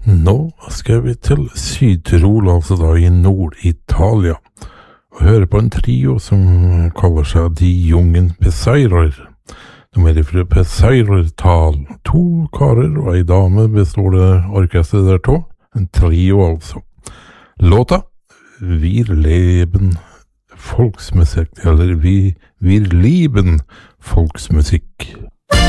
Nå skal vi til Syd-Tyrol, altså da i Nord-Italia, og høre på en trio som kaller seg De Jungen Pesairer. De er fra Pesairertal. 2 karer og ei dame består det orkestret der to. En trio altså. Låta Wir leben Volksmusikk, eller Wir lieben Volksmusikk.